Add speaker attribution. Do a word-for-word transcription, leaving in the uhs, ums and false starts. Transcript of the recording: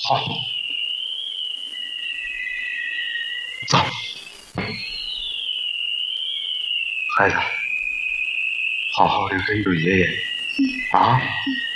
Speaker 1: 好，走。孩子，好好的跟着爷爷啊。